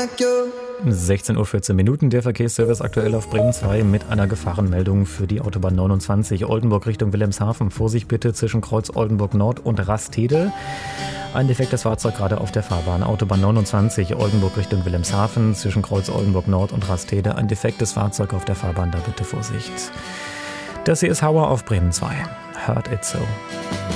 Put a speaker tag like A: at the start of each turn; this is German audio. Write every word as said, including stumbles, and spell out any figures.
A: sechzehn Uhr vierzehn Minuten, der Verkehrsservice aktuell auf Bremen zwei mit einer Gefahrenmeldung für die Autobahn neunundzwanzig Oldenburg Richtung Wilhelmshaven. Vorsicht bitte zwischen Kreuz Oldenburg Nord und Rastede. Ein defektes Fahrzeug gerade auf der Fahrbahn. Autobahn neunundzwanzig Oldenburg Richtung Wilhelmshaven zwischen Kreuz Oldenburg Nord und Rastede. Ein defektes Fahrzeug auf der Fahrbahn, da bitte Vorsicht. Das hier ist Hauer auf Bremen zwei. Heard it so.